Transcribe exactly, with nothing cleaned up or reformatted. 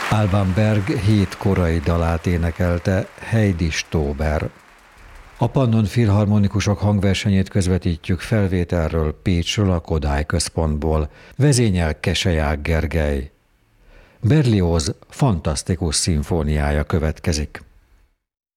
Alban Berg hét korai dalát énekelte Heidi Stauber. A Pannon Filharmonikusok hangversenyét közvetítjük felvételről Pécsről, a Kodály Központból. Vezényel Keseják Gergely. Berlioz fantasztikus szimfóniája következik.